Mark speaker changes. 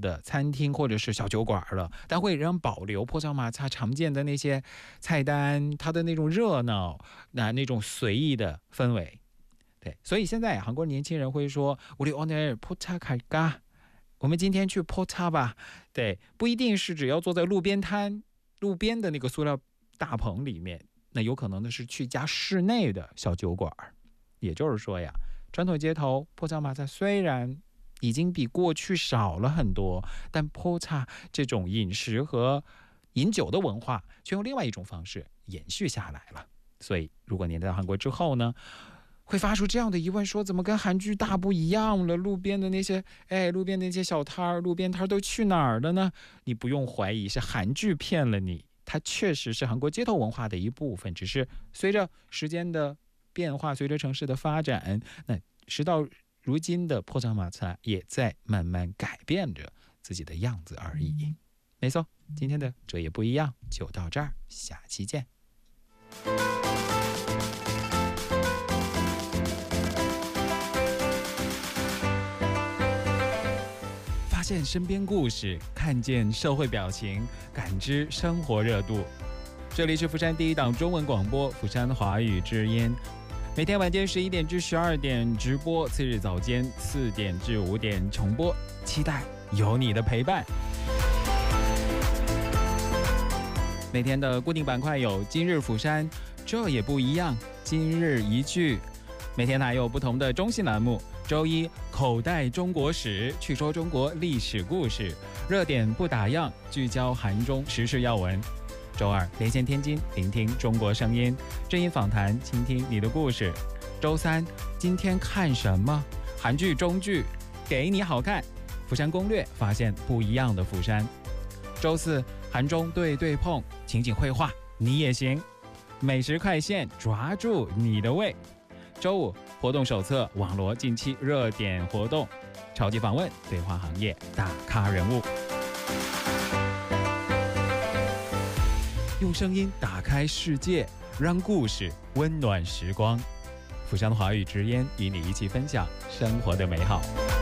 Speaker 1: 的餐厅或者是小酒馆了，但会仍保留坡上马擦常见的那些菜单，它的那种热闹，那种随意的氛围。对，所以现在韩国年轻人会说우리 오늘 포차 갈까？我们今天去坡擦吧。对，不一定是只要坐在路边的那个塑料大棚里面，那有可能的是去家室内的小酒馆。也就是说呀，传统街头坡擦马擦虽然已经比过去少了很多，但坡擦这种饮食和饮酒的文化却用另外一种方式延续下来了。所以如果您到韩国之后呢，会发出这样的疑问，说怎么跟韩剧大不一样了？路边的那些小摊，路边摊都去哪儿了呢？你不用怀疑是韩剧骗了你，它确实是韩国街头文化的一部分，只是随着时间的变化，随着城市的发展，那时到如今的坡上马擦也在慢慢改变着自己的样子而已。没错，今天的这也不一样就到这儿，下期见。发现身边故事，看见社会表情，感知生活热度。这里是釜山第一档中文广播釜山华语之音，每天晚间11点至12点直播，次日早间4点至5点重播，期待有你的陪伴。每天的固定板块有今日釜山，这也不一样，今日一句。每天还有不同的中心栏目，周一口袋中国史，去说中国历史故事，热点不打烊，聚焦韩中时事要闻。周二连线天津，聆听中国声音，正音访谈，倾听你的故事。周三今天看什么？韩剧中剧给你好看，釜山攻略，发现不一样的釜山。周四韩中对对碰，情景绘画你也行，美食快线，抓住你的胃。周五活动手册，网罗近期热点活动，超级访问，对话行业大咖人物，用声音打开世界，让故事温暖时光。釜山华语之音与你一起分享生活的美好。